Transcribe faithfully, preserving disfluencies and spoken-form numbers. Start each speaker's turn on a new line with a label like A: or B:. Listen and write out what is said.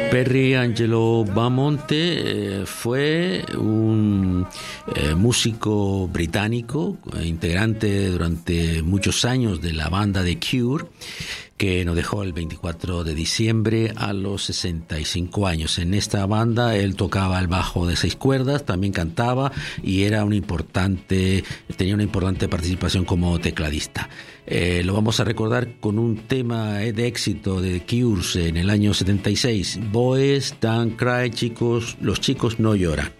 A: Perry Angelo Bamonte eh, fue un eh, músico británico, eh, integrante durante muchos años de la banda The Cure, que nos dejó el veinticuatro de diciembre a los sesenta y cinco años. En esta banda él tocaba el bajo de seis cuerdas, también cantaba y era un importante, tenía una importante participación como tecladista. Eh, lo vamos a recordar con un tema de éxito de The Cure en el año setenta y seis, Boys Don't Cry, chicos, los chicos no lloran.